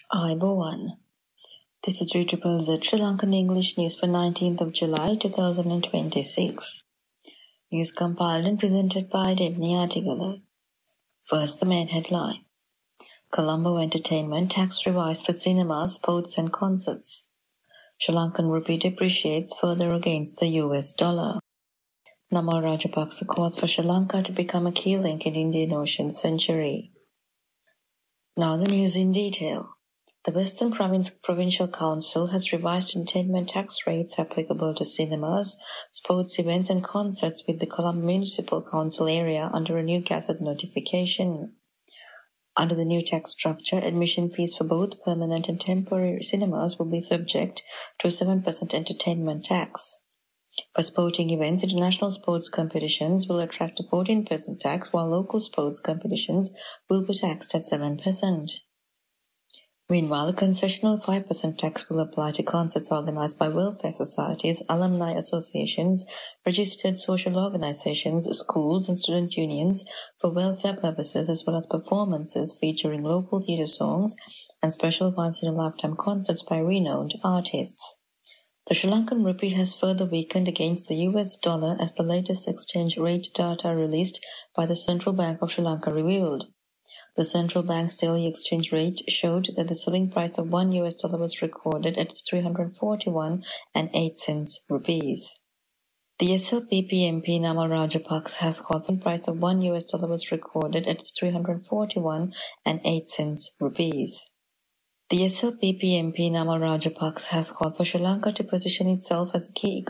Ayubowan. This is Z Sri Lankan English News for 19th of July 2026. News compiled and presented by Debni Artigala. First, the main headline. Colombo entertainment tax revised for cinemas, sports and concerts. Sri Lankan rupee depreciates further against the US dollar. Namal Rajapaksa calls for Sri Lanka to become a key link in Indian Ocean century. Now the news in detail. The Western Provincial Council has revised entertainment tax rates applicable to cinemas, sports events and concerts with the Colombo Municipal Council area under a new Gazette notification. Under the new tax structure, admission fees for both permanent and temporary cinemas will be subject to a 7% entertainment tax. For sporting events, international sports competitions will attract a 14% tax, while local sports competitions will be taxed at 7%. Meanwhile, a concessional 5% tax will apply to concerts organized by welfare societies, alumni associations, registered social organizations, schools and student unions for welfare purposes, as well as performances featuring local theatre songs and special once-in-a-lifetime concerts by renowned artists. The Sri Lankan rupee has further weakened against the US dollar as the latest exchange rate data released by the Central Bank of Sri Lanka revealed. The central bank's daily exchange rate showed that the selling price of $1 was recorded at 341.08 rupees. The SLPP MP Namal Rajapaksa has called for the price of $1 was recorded at 341.08 rupees. The SLPP MP Namal Rajapaksa has called for Sri Lanka to position itself as a key